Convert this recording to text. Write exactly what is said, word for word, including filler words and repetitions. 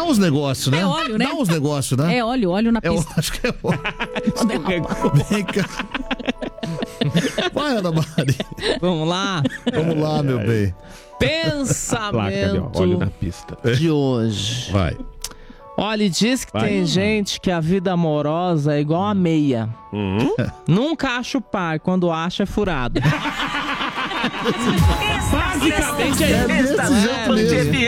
dá uns negócios, né? É óleo, né? Dá uns negócios, né? É óleo, óleo na É, pista. eu acho que é óleo. Vem cá. Vai, Ana Maria. Vamos lá. Vamos lá, meu bem. Pensamento Olha na pista. de hoje. Vai. Olha, diz que Vai. tem gente que a vida amorosa é igual a meia. Hum? Nunca acha o par, quando acha é furado. Basicamente é isso. É desse jeito mesmo.